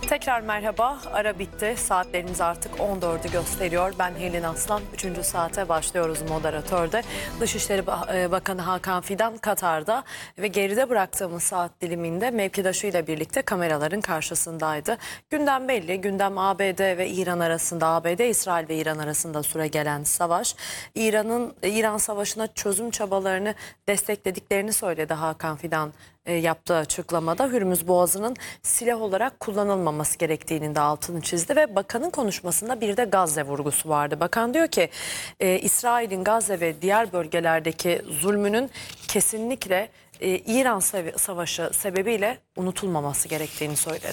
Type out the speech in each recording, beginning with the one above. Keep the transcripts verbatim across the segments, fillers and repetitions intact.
Tekrar merhaba. Ara bitti. Saatlerimiz artık on dördü gösteriyor. Ben Helin Aslan. Üçüncü saate başlıyoruz moderatörde. Dışişleri Bakanı Hakan Fidan Katar'da ve geride bıraktığımız saat diliminde mevkidaşıyla birlikte kameraların karşısındaydı. Gündem belli. Gündem A B D ve İran arasında, A B D, İsrail ve İran arasında süre gelen savaş. İran'ın İran Savaşı'na çözüm çabalarını desteklediklerini söyledi Hakan Fidan yaptığı açıklamada. Hürmüz Boğazı'nın silah olarak kullanılmaması gerektiğinin de altını çizdi ve bakanın konuşmasında bir de Gazze vurgusu vardı. Bakan diyor ki e, İsrail'in Gazze ve diğer bölgelerdeki zulmünün kesinlikle e, İran Savaşı sebebiyle unutulmaması gerektiğini söyledi.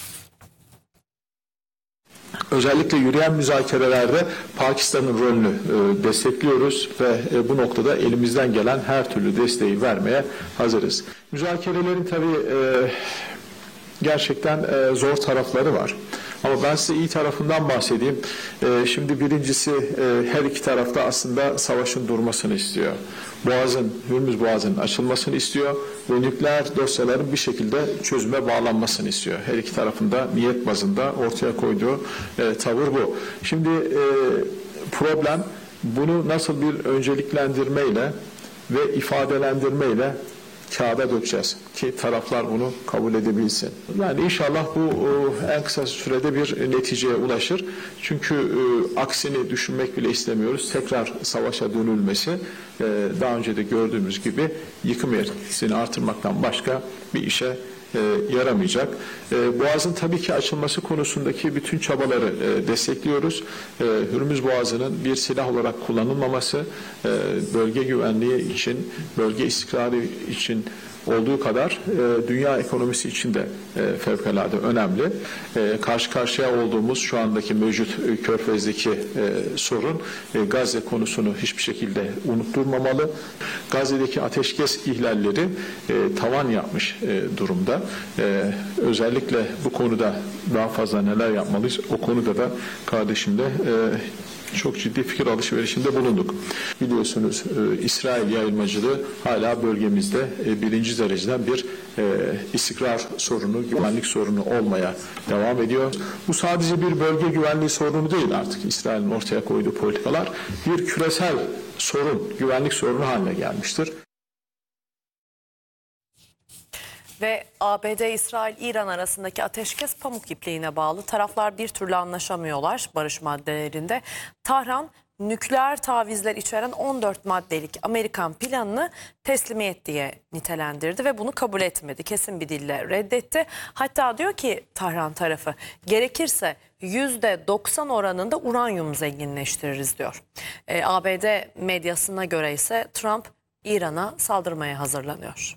Özellikle yürüyen müzakerelerde Pakistan'ın rolünü e, destekliyoruz ve e, bu noktada elimizden gelen her türlü desteği vermeye hazırız. Müzakerelerin tabii e, gerçekten e, zor tarafları var. Ama ben size iyi tarafından bahsedeyim. E, şimdi birincisi e, her iki tarafta aslında savaşın durmasını istiyor. Boğazın, Hürmüz Boğazı'nın açılmasını istiyor ve nükleer dosyaların bir şekilde çözüme bağlanmasını istiyor. Her iki tarafında niyet bazında ortaya koyduğu e, tavır bu. Şimdi e, problem bunu nasıl bir önceliklendirmeyle ve ifadelendirmeyle kağıda dökeceğiz ki taraflar bunu kabul edebilsin. Yani inşallah bu en kısa sürede bir neticeye ulaşır. Çünkü e, aksini düşünmek bile istemiyoruz. Tekrar savaşa dönülmesi e, daha önce de gördüğümüz gibi yıkım etkisini artırmaktan başka bir işe E, yaramayacak. E, Boğaz'ın tabii ki açılması konusundaki bütün çabaları e, destekliyoruz. E, Hürmüz Boğazı'nın bir silah olarak kullanılmaması e, bölge güvenliği için, bölge istikrarı için olduğu kadar e, dünya ekonomisi için de e, fevkalade önemli. E, karşı karşıya olduğumuz şu andaki mevcut e, Körfez'deki e, sorun e, Gazze konusunu hiçbir şekilde unutturmamalı. Gazze'deki ateşkes ihlalleri e, tavan yapmış e, durumda. E, özellikle bu konuda daha fazla neler yapmalıyız? O konuda da kardeşimle e, çok ciddi fikir alışverişinde bulunduk. Biliyorsunuz e, İsrail yayılmacılığı hala bölgemizde e, birinci dereceden bir e, istikrar sorunu, güvenlik sorunu olmaya devam ediyor. Bu sadece bir bölge güvenliği sorunu değil artık. İsrail'in ortaya koyduğu politikalar bir küresel sorun, güvenlik sorunu haline gelmiştir. Ve A B D, İsrail, İran arasındaki ateşkes pamuk ipliğine bağlı. Taraflar bir türlü anlaşamıyorlar barış maddelerinde. Tahran, nükleer tavizler içeren on dört maddelik Amerikan planını teslimiyet diye nitelendirdi ve bunu kabul etmedi. Kesin bir dille reddetti. Hatta diyor ki Tahran tarafı, gerekirse yüzde doksan oranında uranyum zenginleştiririz diyor. E, A B D medyasına göre ise Trump İran'a saldırmaya hazırlanıyor.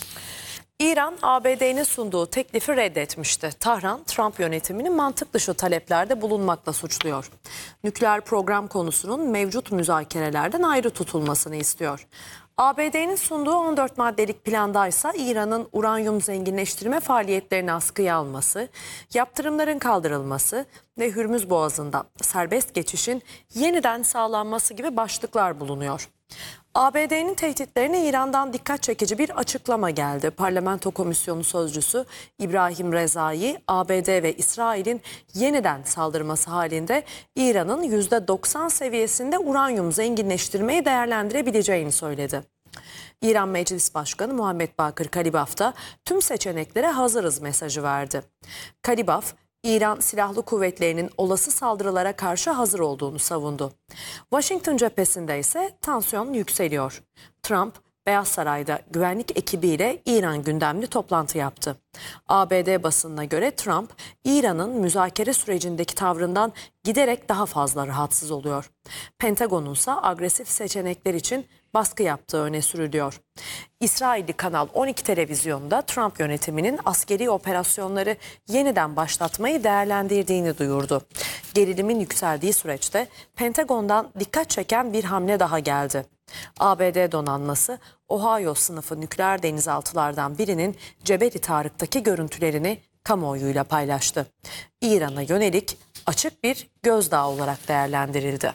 İran, A B D'nin sunduğu teklifi reddetmişti. Tahran, Trump yönetimini mantık dışı taleplerde bulunmakla suçluyor. Nükleer program konusunun mevcut müzakerelerden ayrı tutulmasını istiyor. A B D'nin sunduğu on dört maddelik plandaysa İran'ın uranyum zenginleştirme faaliyetlerini askıya alması, yaptırımların kaldırılması ve Hürmüz Boğazı'nda serbest geçişin yeniden sağlanması gibi başlıklar bulunuyor. A B D'nin tehditlerine İran'dan dikkat çekici bir açıklama geldi. Parlamento Komisyonu Sözcüsü İbrahim Rezai, A B D ve İsrail'in yeniden saldırması halinde İran'ın yüzde doksan seviyesinde uranyum zenginleştirmeyi değerlendirebileceğini söyledi. İran Meclis Başkanı Muhammed Bakır Kalibaf da tüm seçeneklere hazırız mesajı verdi. Kalibaf, İran Silahlı Kuvvetleri'nin olası saldırılara karşı hazır olduğunu savundu. Washington cephesinde ise tansiyon yükseliyor. Trump, Beyaz Saray'da güvenlik ekibiyle İran gündemli toplantı yaptı. A B D basınına göre Trump, İran'ın müzakere sürecindeki tavrından giderek daha fazla rahatsız oluyor. Pentagon'un ise agresif seçenekler için baskı yaptığı öne sürülüyor. İsrailli Kanal on iki televizyonda Trump yönetiminin askeri operasyonları yeniden başlatmayı değerlendirdiğini duyurdu. Gerilimin yükseldiği süreçte Pentagon'dan dikkat çeken bir hamle daha geldi. A B D donanması Ohio sınıfı nükleer denizaltılardan birinin Cebeli Tarık'taki görüntülerini kamuoyuyla paylaştı. İran'a yönelik açık bir gözdağı olarak değerlendirildi.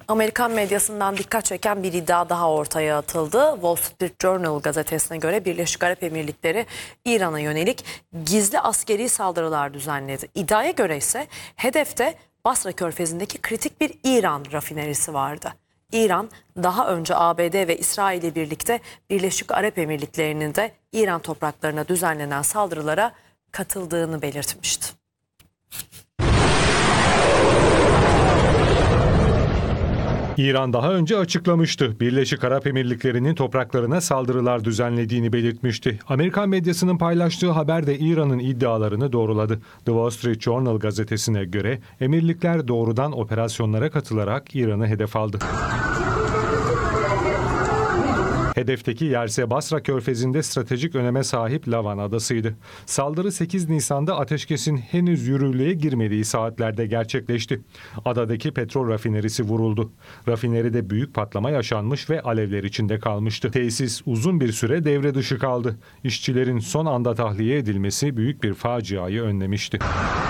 Amerikan medyasından dikkat çeken bir iddia daha ortaya atıldı. Wall Street Journal gazetesine göre Birleşik Arap Emirlikleri İran'a yönelik gizli askeri saldırılar düzenledi. İddiaya göre ise hedefte Basra Körfezi'ndeki kritik bir İran rafinerisi vardı. İran daha önce A B D ve İsrail ile birlikte Birleşik Arap Emirlikleri'nin de İran topraklarına düzenlenen saldırılara katıldığını belirtmişti. İran daha önce açıklamıştı. Birleşik Arap Emirlikleri'nin topraklarına saldırılar düzenlediğini belirtmişti. Amerikan medyasının paylaştığı haber de İran'ın iddialarını doğruladı. The Wall Street Journal gazetesine göre emirlikler doğrudan operasyonlara katılarak İran'ı hedef aldı. Hedefteki yerse Basra Körfezi'nde stratejik öneme sahip Lavan Adası'ydı. Saldırı sekiz Nisan'da ateşkesin henüz yürürlüğe girmediği saatlerde gerçekleşti. Adadaki petrol rafinerisi vuruldu. Rafineride büyük patlama yaşanmış ve alevler içinde kalmıştı. Tesis uzun bir süre devre dışı kaldı. İşçilerin son anda tahliye edilmesi büyük bir faciayı önlemişti.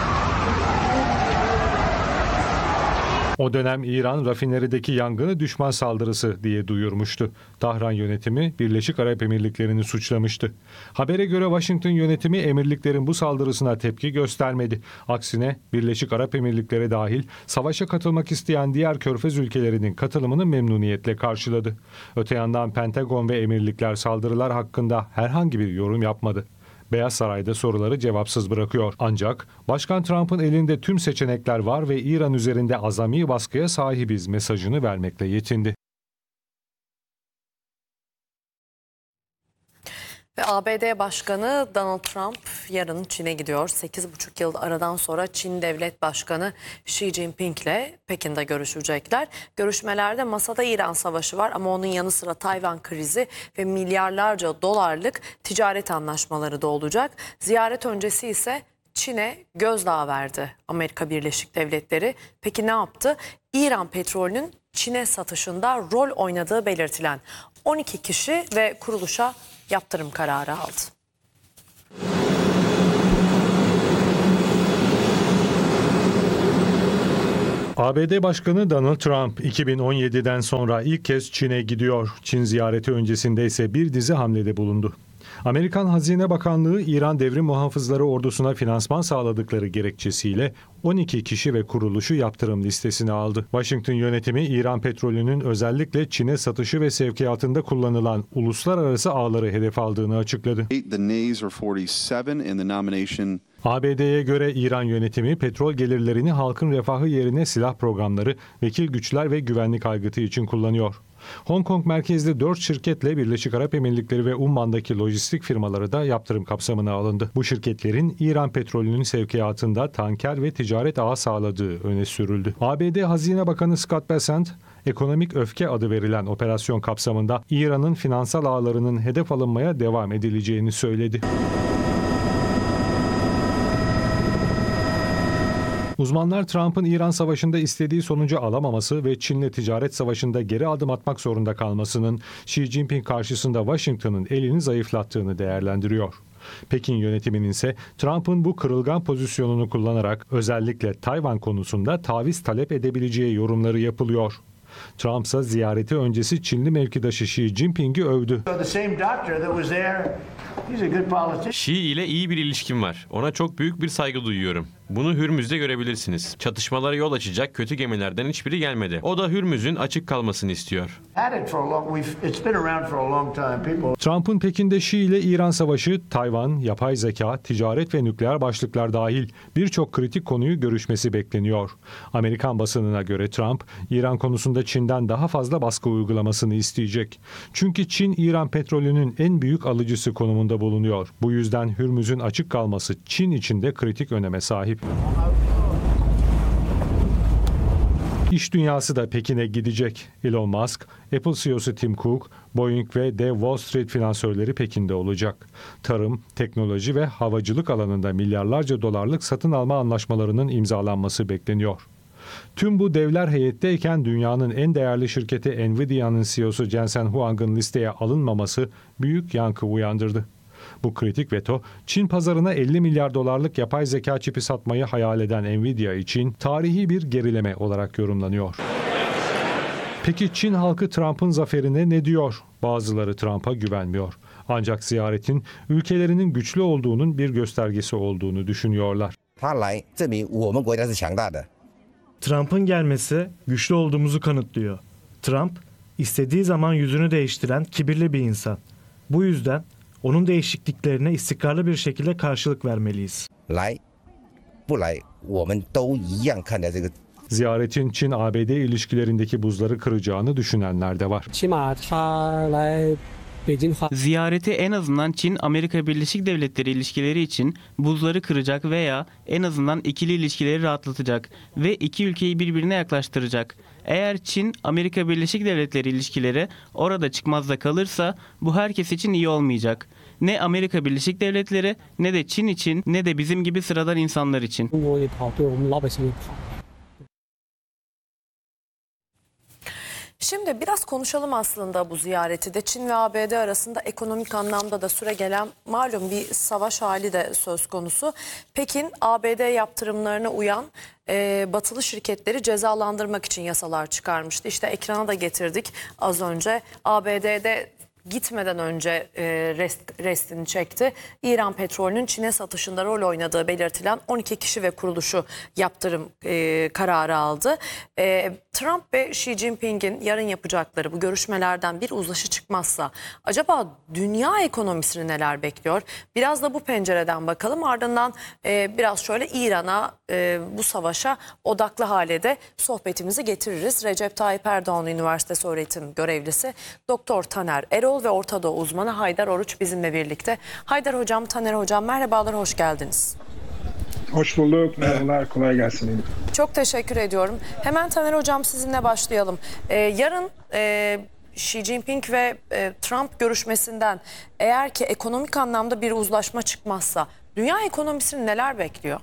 O dönem İran rafinerideki yangını düşman saldırısı diye duyurmuştu. Tahran yönetimi Birleşik Arap Emirlikleri'ni suçlamıştı. Habere göre Washington yönetimi emirliklerin bu saldırısına tepki göstermedi. Aksine Birleşik Arap Emirlikleri dahil savaşa katılmak isteyen diğer körfez ülkelerinin katılımını memnuniyetle karşıladı. Öte yandan Pentagon ve emirlikler saldırılar hakkında herhangi bir yorum yapmadı. Beyaz Saray'da soruları cevapsız bırakıyor. Ancak Başkan Trump'ın elinde tüm seçenekler var ve İran üzerinde azami baskıya sahibiz mesajını vermekle yetindi. Ve A B D Başkanı Donald Trump yarın Çin'e gidiyor. sekiz buçuk yıl aradan sonra Çin Devlet Başkanı Xi Jinping ile Pekin'de görüşecekler. Görüşmelerde masada İran savaşı var ama onun yanı sıra Tayvan krizi ve milyarlarca dolarlık ticaret anlaşmaları da olacak. Ziyaret öncesi ise Çin'e gözdağı verdi Amerika Birleşik Devletleri. Peki ne yaptı? İran petrolünün Çin'e satışında rol oynadığı belirtilen on iki kişi ve kuruluşa yaptırım kararı aldı. A B D Başkanı Donald Trump iki bin on yediden sonra ilk kez Çin'e gidiyor. Çin ziyareti öncesinde ise bir dizi hamlede bulundu. Amerikan Hazine Bakanlığı İran Devrim Muhafızları ordusuna finansman sağladıkları gerekçesiyle on iki kişi ve kuruluşu yaptırım listesine aldı. Washington yönetimi İran petrolünün özellikle Çin'e satışı ve sevkiyatında kullanılan uluslararası ağları hedef aldığını açıkladı. A B D'ye göre İran yönetimi petrol gelirlerini halkın refahı yerine silah programları, vekil güçler ve güvenlik aygıtı için kullanıyor. Hong Kong merkezli dört şirketle Birleşik Arap Emirlikleri ve Umman'daki lojistik firmaları da yaptırım kapsamına alındı. Bu şirketlerin İran petrolünün sevkiyatında tanker ve ticaret ağı sağladığı öne sürüldü. A B D Hazine Bakanı Scott Bessent, ekonomik öfke adı verilen operasyon kapsamında İran'ın finansal ağlarının hedef alınmaya devam edileceğini söyledi. Uzmanlar Trump'ın İran Savaşı'nda istediği sonucu alamaması ve Çin'le ticaret savaşında geri adım atmak zorunda kalmasının Xi Jinping karşısında Washington'ın elini zayıflattığını değerlendiriyor. Pekin yönetiminin ise Trump'ın bu kırılgan pozisyonunu kullanarak özellikle Tayvan konusunda taviz talep edebileceği yorumları yapılıyor. Trump ise ziyareti öncesi Çinli mevkidaşı Xi Jinping'i övdü. Xi ile iyi bir ilişkim var. Ona çok büyük bir saygı duyuyorum. Bunu Hürmüz'de görebilirsiniz. Çatışmalara yol açacak kötü gemilerden hiçbiri gelmedi. O da Hürmüz'ün açık kalmasını istiyor. Trump'ın Pekin'de Xi ile İran savaşı, Tayvan, yapay zeka, ticaret ve nükleer başlıklar dahil birçok kritik konuyu görüşmesi bekleniyor. Amerikan basınına göre Trump, İran konusunda Çin'den daha fazla baskı uygulamasını isteyecek. Çünkü Çin, İran petrolünün en büyük alıcısı konumunda bulunuyor. Bu yüzden Hürmüz'ün açık kalması Çin için de kritik öneme sahip. İş dünyası da Pekin'e gidecek. Elon Musk, Apple C E O'su Tim Cook, Boeing ve dev Wall Street finansörleri Pekin'de olacak. Tarım, teknoloji ve havacılık alanında milyarlarca dolarlık satın alma anlaşmalarının imzalanması bekleniyor. Tüm bu devler heyetteyken dünyanın en değerli şirketi Nvidia'nın C E O'su Jensen Huang'ın listeye alınmaması büyük yankı uyandırdı. Bu kritik veto, Çin pazarına elli milyar dolarlık yapay zeka çipi satmayı hayal eden Nvidia için tarihi bir gerileme olarak yorumlanıyor. Peki Çin halkı Trump'ın zaferine ne diyor? Bazıları Trump'a güvenmiyor. Ancak ziyaretin ülkelerinin güçlü olduğunun bir göstergesi olduğunu düşünüyorlar. 他来证明我们国家是强大的。 Trump'ın gelmesi güçlü olduğumuzu kanıtlıyor. Trump, istediği zaman yüzünü değiştiren kibirli bir insan. Bu yüzden onun değişikliklerine istikrarlı bir şekilde karşılık vermeliyiz. 来，不来，我们都一样看待这个。 Ziyaretin Çin-A B D ilişkilerindeki buzları kıracağını düşünenler de var. 起码他来北京的话， Ziyareti en azından Çin-Amerika Birleşik Devletleri ilişkileri için buzları kıracak veya en azından ikili ilişkileri rahatlatacak ve iki ülkeyi birbirine yaklaştıracak. Eğer Çin-Amerika Birleşik Devletleri ilişkileri orada çıkmazda kalırsa bu herkes için iyi olmayacak. Ne Amerika Birleşik Devletleri ne de Çin için ne de bizim gibi sıradan insanlar için. 中国也不好，对我们老百姓也不好。 Şimdi biraz konuşalım aslında bu ziyareti de. Çin ve A B D arasında ekonomik anlamda da süregelen malum bir savaş hali de söz konusu. Pekin, A B D yaptırımlarına uyan e, batılı şirketleri cezalandırmak için yasalar çıkarmıştı. İşte ekrana da getirdik az önce. A B D'de gitmeden önce e, rest, restini çekti. İran petrolünün Çin'e satışında rol oynadığı belirtilen on iki kişi ve kuruluşu yaptırım e, kararı aldı. E, Trump ve Xi Jinping'in yarın yapacakları bu görüşmelerden bir uzlaşı çıkmazsa acaba dünya ekonomisini neler bekliyor? Biraz da bu pencereden bakalım. Ardından e, biraz şöyle İran'a e, bu savaşa odaklı hale de sohbetimizi getiririz. Recep Tayyip Erdoğan Üniversitesi öğretim görevlisi Doktor Taner Erol ve Orta Doğu uzmanı Haydar Oruç bizimle birlikte. Haydar Hocam, Taner Hocam merhabalar, hoş geldiniz. Hoş bulduk. Merhabalar. Kolay gelsin. Çok teşekkür ediyorum. Hemen Taner Hocam sizinle başlayalım. Ee, yarın e, Xi Jinping ve e, Trump görüşmesinden eğer ki ekonomik anlamda bir uzlaşma çıkmazsa dünya ekonomisini neler bekliyor?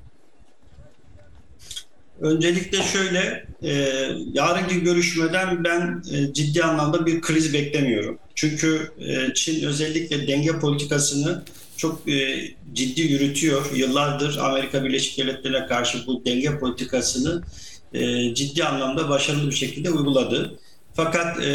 Öncelikle şöyle, e, yarınki görüşmeden ben e, ciddi anlamda bir kriz beklemiyorum. Çünkü e, Çin özellikle denge politikasını çok e, ciddi yürütüyor. Yıllardır Amerika Birleşik Devletleri'ne karşı bu denge politikasını e, ciddi anlamda başarılı bir şekilde uyguladı. Fakat e,